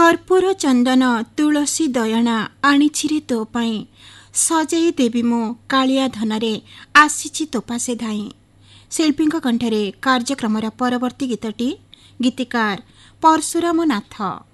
कर्पूर चंदन तुलसी दयणा आनिछि रे तो पाई सजाई देवी मो कालिया धनरे आसीछि तो पासे धाई। शिल्पीଙ୍କ କଣ୍ଠରେ କାର୍ଯ୍ୟକ୍ରମର ପରବର୍ତ୍ତୀ ଗୀତଟି ଗୀତିକାର परशुराम नाथ।